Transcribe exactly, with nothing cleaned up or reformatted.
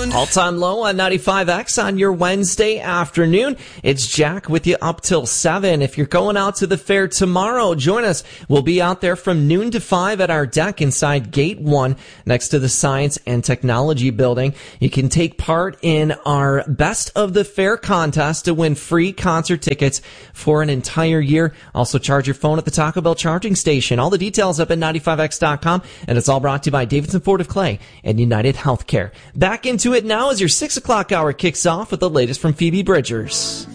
All-time low on ninety-five X on your Wednesday afternoon. It's Jack with you up till seven. If you're going out to the fair tomorrow, join us. We'll be out there from noon to five at our deck inside Gate one next to the Science and Technology Building. You can take part in our Best of the Fair contest to win free concert tickets for an entire year. Also, charge your phone at the Taco Bell charging station. All the details up at ninety-five X dot com, and it's all brought to you by Davidson Ford of Clay and United Healthcare. Back into it now as your six o'clock hour kicks off with the latest from Phoebe Bridgers.